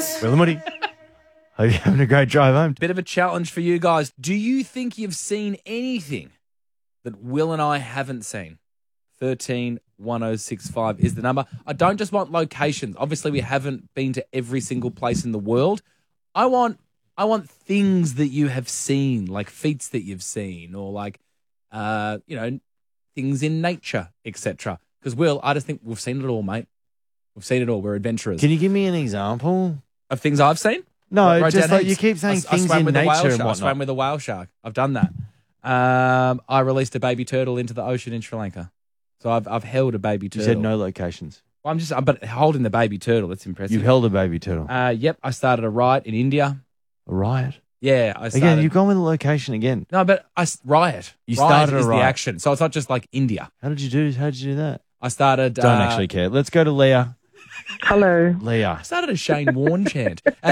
Cheers. Will and Woody. Hope you're having a great drive home. Bit of a challenge for you guys. Do you think you've seen anything that Will and I haven't seen? 131065 is the number. I don't just want locations. Obviously, we haven't been to every single place in the world. I want things that you have seen, like feats that you've seen, or like things in nature, etc. Because Will, I just think we've seen it all, mate. We've seen it all. We're adventurers. Can you give me an example? Of things I've seen? No, Right just down like heaps. you keep saying I things swam in with a whale nature and shark. I whatnot. swam with a whale shark. I've done that. I released a baby turtle into the ocean in Sri Lanka. So I've held a baby You turtle. said no locations. Well, but holding the baby turtle, that's impressive. You've held a baby turtle. Yep, I started a riot in India. A riot? Yeah, I started. Again, you've gone with the location again. No, but riot. You Riot started a is riot. the action. So it's not just like India. How did you do that? I started. Don't actually care. Let's go to Leah. Hello. Leah. I started a Shane Warne chant.